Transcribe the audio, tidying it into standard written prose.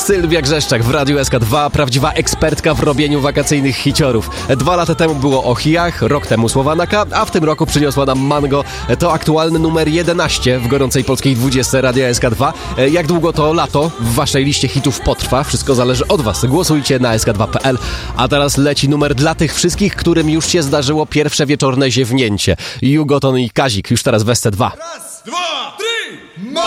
Sylwia Grzeszczak w Radiu SK2, prawdziwa ekspertka w robieniu wakacyjnych hiciorów. 2 lata temu było o Chijach, rok temu Słowanaka, a w tym roku przyniosła nam Mango. To aktualny numer 11 w gorącej polskiej 20 Radia SK2. Jak długo to lato w waszej liście hitów potrwa? Wszystko zależy od was. Głosujcie na sk2.pl. A teraz leci numer dla tych wszystkich, którym już się zdarzyło pierwsze wieczorne ziewnięcie. Jugoton i Kazik już teraz w SC2. Raz, dwa, trzy!